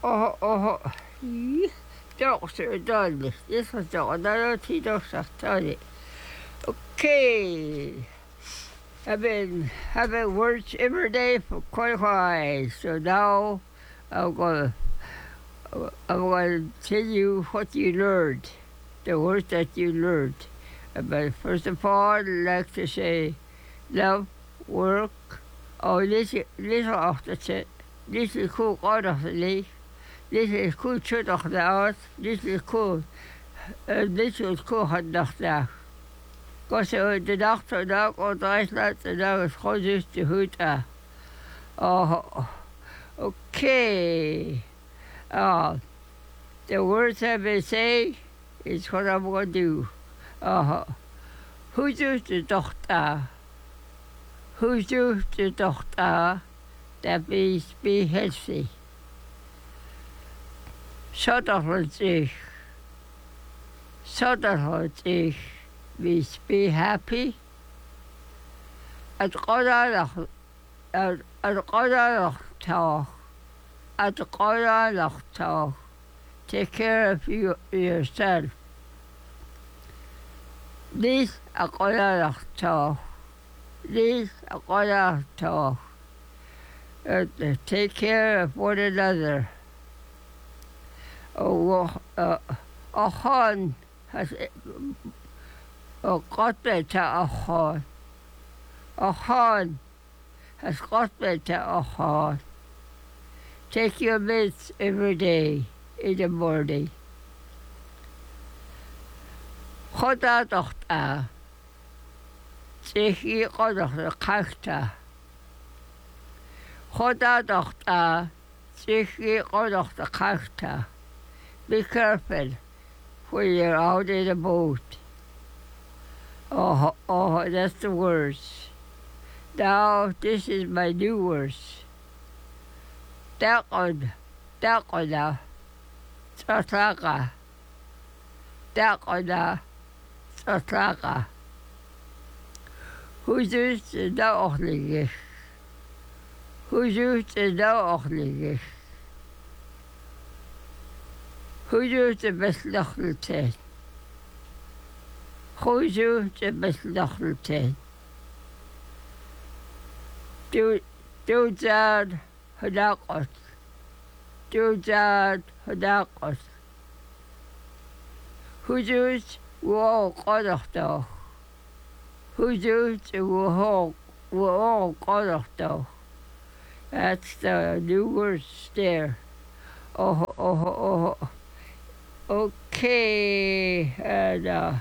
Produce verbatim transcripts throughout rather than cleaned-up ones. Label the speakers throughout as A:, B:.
A: Oh, oh, Doctor Dudley. This was the another tea doctor study. Okay. I've been having words every day for quite a while, so now I'm gonna I'm gonna tell you what you learned, the words that you learned. But first of all, I'd like to say love, work, oh, this this off the set. This is cool out of the leaf. This is cool shut off the out. This is cool. Uh, this is cool hot dag dag. Because de dag tot dag op Duitsland, de dag is gewoon dus de hoed aan. Oh, okay. Uh, the words I've been saying is what I'm going to do. Uh, who's de dochter? Who's de dochter? That means be healthy. Zodat zich. Zodat zich means be happy. Het goddelijk, het goddelijk toch. Het goddelijk toch. Take care of you, yourself. This a goddelijk toch. This a goddelijk toch. Uh, take care of one another. Oh, uh, a han has a got better a han. A han has got better a han. Take your meds every day in the morning. Goda dochter. Zeg je goda kachta. Goda dochter. Zeg je goda kachta. Be careful when you're out in the boat. Oh, oh, that's the words. Now, this is my new words. Dakon, dakona, tsatlaka. Dakona, tsatlaka. Huzut is nou ochligig. Huzut is nou ochligig. Hoe de besluchten? Hoe de besluchten? Doe doe dat gedakot. Doe dat gedakot. Hoe doet we ook toch? Hoe doet we ook we ook toch? That's the new words there. Oh oh oh. Okay, and uh,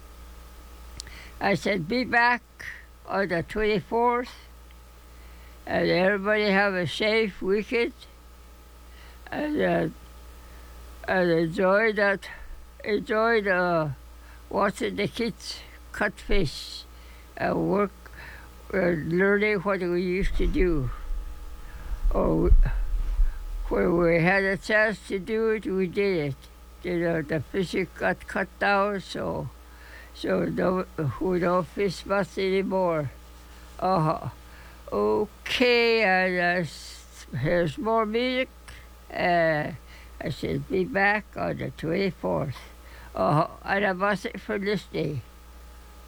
A: I said be back on the twenty-fourth, and everybody have a safe weekend, and uh, and enjoy that, enjoy the watching the kids cut fish, and work, and learning what we used to do, or when we had a chance to do it, we did it. You know, the fish got cut down, so so no, we don't fish much anymore. Uh, okay, and uh, here's more music. Uh, I should be back on the twenty-fourth. Uh, and I must it for this day.